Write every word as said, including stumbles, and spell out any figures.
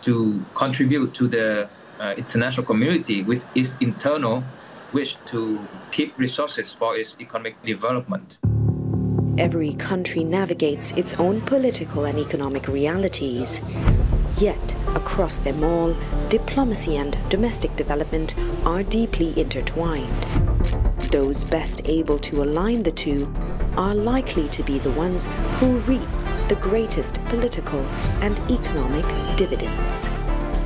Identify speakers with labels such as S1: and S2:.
S1: to contribute to the uh, international community with its internal wish to keep resources for its economic development.
S2: Every country navigates its own political and economic realities. Yet, across them all, diplomacy and domestic development are deeply intertwined. Those best able to align the two are likely to be the ones who reap the greatest political and economic dividends.